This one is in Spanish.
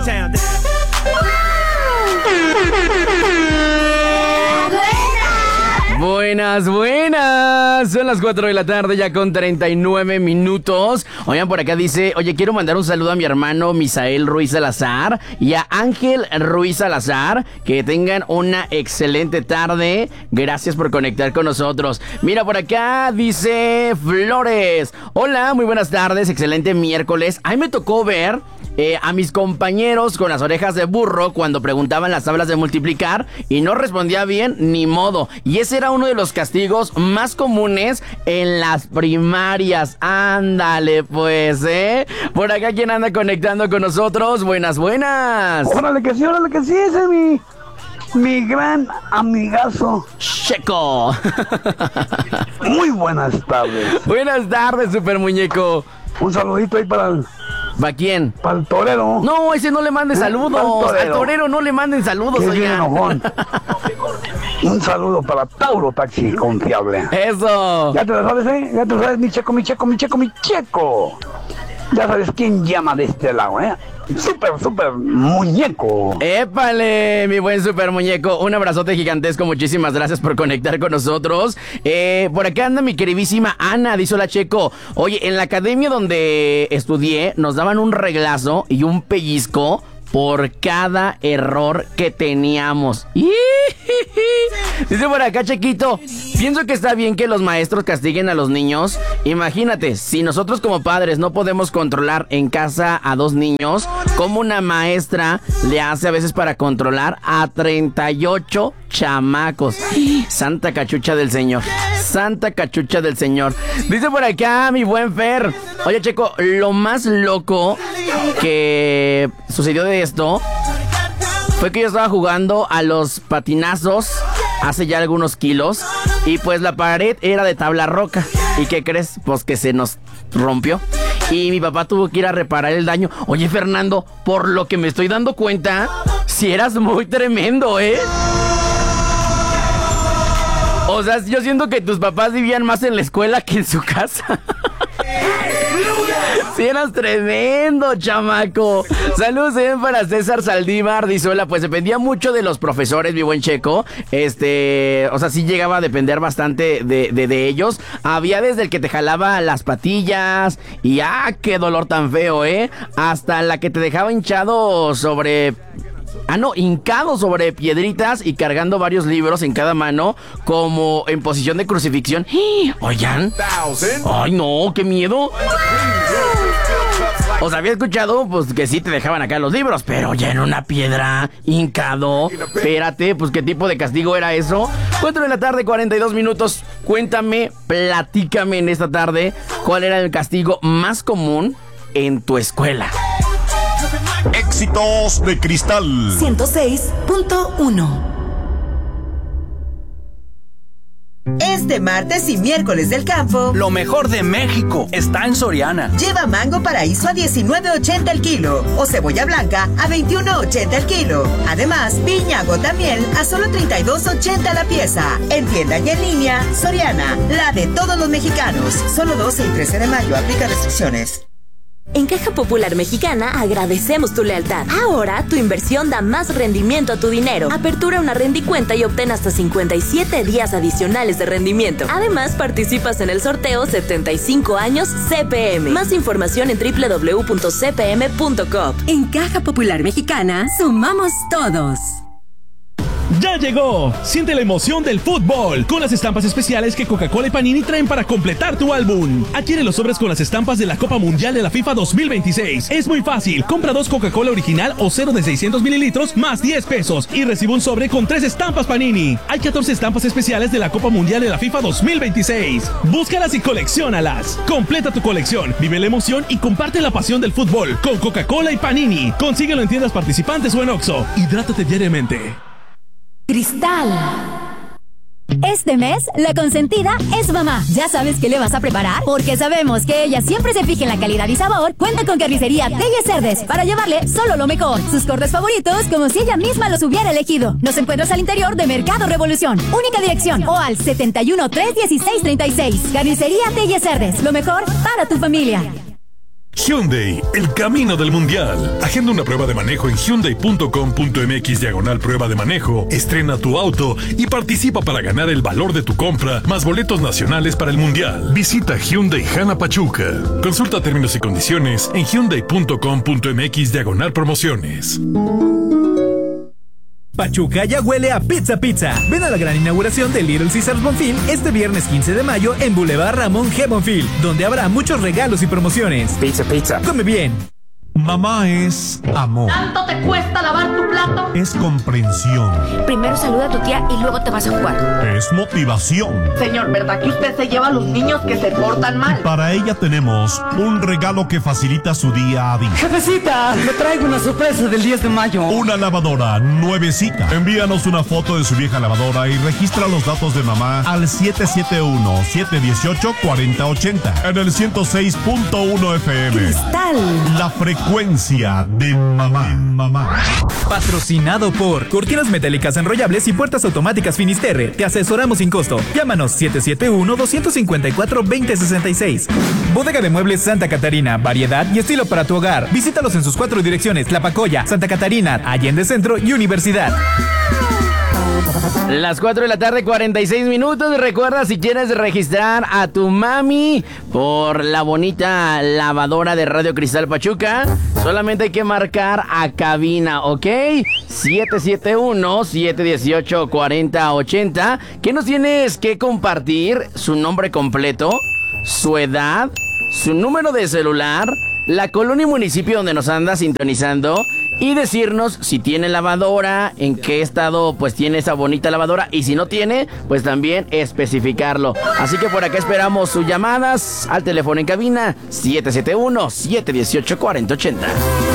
Buenas, buenas. Son las 4 de la tarde ya con 39 minutos. Oigan, por acá dice, oye, quiero mandar un saludo a mi hermano Misael Ruiz Salazar y a Ángel Ruiz Salazar. Que tengan una excelente tarde. Gracias por conectar con nosotros. Mira, por acá dice Flores. Hola, muy buenas tardes, excelente miércoles. Ahí me tocó ver a mis compañeros con las orejas de burro cuando preguntaban las tablas de multiplicar y no respondía bien, ni modo. Y ese era uno de los castigos más comunes en las primarias. Ándale pues, Por acá, ¿quién anda conectando con nosotros? Buenas, buenas. Órale que sí, ese es mi gran amigazo Checo. Muy buenas tardes. Buenas tardes, super muñeco. Un saludito ahí para quién? Para el torero. No, ese no le mande saludos. Al torero no le manden saludos, oigan. Un saludo para Tauro Taxi Confiable. Eso. Ya te lo sabes, Ya te lo sabes, mi checo. Ya sabes quién llama de este lado, Super muñeco. ¡Épale, mi buen super muñeco! Un abrazote gigantesco, muchísimas gracias por conectar con nosotros. Por acá anda mi queridísima Ana, dice hola Checo. Oye, en la academia donde estudié nos daban un reglazo y un pellizco por cada error que teníamos. Dice por acá Chequito, pienso que está bien que los maestros castiguen a los niños. Imagínate, si nosotros como padres no podemos controlar en casa a 2 niños, ¿cómo una maestra le hace a veces para controlar a 38 chamacos? Santa cachucha del Señor. Santa cachucha del Señor. Dice por acá mi buen Fer. Oye Checo, lo más loco que sucedió de esto fue que yo estaba jugando a los patinazos hace ya algunos kilos y pues la pared era de tabla roca. ¿Y qué crees? Pues que se nos rompió y mi papá tuvo que ir a reparar el daño. Oye Fernando, por lo que me estoy dando cuenta, si eras muy tremendo, O sea, yo siento que tus papás vivían más en la escuela que en su casa. Sí, eras tremendo, chamaco. Saludos para César Saldívar. Dice, hola, pues dependía mucho de los profesores, mi buen Checo. O sea, sí llegaba a depender bastante de ellos. Había desde el que te jalaba las patillas y qué dolor tan feo, hasta la que te dejaba hinchado hincado sobre piedritas y cargando varios libros en cada mano, como en posición de crucifixión. Oigan. Ay, no, qué miedo. O sea, había escuchado, pues, que sí te dejaban acá los libros, pero ya en una piedra, hincado. Espérate, pues, ¿qué tipo de castigo era eso? 4 de la tarde, 42 minutos. Cuéntame, platícame en esta tarde, ¿cuál era el castigo más común en tu escuela? Éxitos de Cristal 106.1. Este martes y miércoles del campo, lo mejor de México está en Soriana. Lleva mango paraíso a $19.80 el kilo o cebolla blanca a $21.80 el kilo. Además, piña gota miel a solo $32.80 la pieza. En tienda y en línea, Soriana, la de todos los mexicanos. Solo 12 y 13 de mayo, aplica restricciones. En Caja Popular Mexicana agradecemos tu lealtad. Ahora tu inversión da más rendimiento a tu dinero. Apertura una rendicuenta y obtén hasta 57 días adicionales de rendimiento. Además, participas en el sorteo 75 años CPM. Más información en www.cpm.com. En Caja Popular Mexicana, sumamos todos. ¡Ya llegó! Siente la emoción del fútbol con las estampas especiales que Coca-Cola y Panini traen para completar tu álbum. Adquiere los sobres con las estampas de la Copa Mundial de la FIFA 2026. Es muy fácil. Compra 2 Coca-Cola original o 0 de 600 mililitros más 10 pesos y recibe un sobre con 3 estampas Panini. Hay 14 estampas especiales de la Copa Mundial de la FIFA 2026. Búscalas y colecciónalas. Completa tu colección, vive la emoción y comparte la pasión del fútbol con Coca-Cola y Panini. Consíguelo en tiendas participantes o en Oxxo. Hidrátate diariamente. Cristal. Este mes, la consentida es mamá. ¿Ya sabes qué le vas a preparar? Porque sabemos que ella siempre se fija en la calidad y sabor. Cuenta con Carnicería Telles Cerdes para llevarle solo lo mejor. Sus cortes favoritos como si ella misma los hubiera elegido. Nos encuentras al interior de Mercado Revolución. Única dirección o al 71 316 36. Carnicería Telles Cerdes. Lo mejor para tu familia. Hyundai, el camino del mundial. Agenda una prueba de manejo en hyundai.com.mx/prueba de manejo. Estrena tu auto y participa para ganar el valor de tu compra más boletos nacionales para el mundial. Visita Hyundai Jana Pachuca. Consulta términos y condiciones en hyundai.com.mx/promociones. Pachuca ya huele a pizza. Ven a la gran inauguración de Little Caesars Bonfil este viernes 15 de mayo en Boulevard Ramón G. Bonfil, donde habrá muchos regalos y promociones. Pizza. Come bien. Mamá es amor. ¿Tanto te cuesta lavar tu plato? Es comprensión. Primero saluda a tu tía y luego te vas a jugar. Es motivación. Señor, ¿verdad que usted se lleva a los niños que se portan mal? Para ella tenemos un regalo que facilita su día a día. Jefecita, le traigo una sorpresa del 10 de mayo. Una lavadora nuevecita. Envíanos una foto de su vieja lavadora y registra los datos de mamá al 771-718-4080 en el 106.1 FM. Cristal. La frecuencia de mamá. Patrocinado por Cortinas Metálicas Enrollables y Puertas Automáticas Finisterre. Te asesoramos sin costo. Llámanos 771-254-2066. Bodega de Muebles Santa Catarina. Variedad y estilo para tu hogar. Visítalos en sus 4 direcciones: La Pacoya, Santa Catarina, Allende Centro y Universidad. Las 4 de la tarde, 46 minutos. Recuerda, si quieres registrar a tu mami por la bonita lavadora de Radio Cristal Pachuca, solamente hay que marcar a cabina, ¿ok? 771-718-4080. ¿Qué nos tienes que compartir? Su nombre completo, su edad, su número de celular, la colonia y municipio donde nos anda sintonizando, y decirnos si tiene lavadora, en qué estado pues tiene esa bonita lavadora, y si no tiene, pues también especificarlo. Así que por acá esperamos sus llamadas al teléfono en cabina 771-718-4080.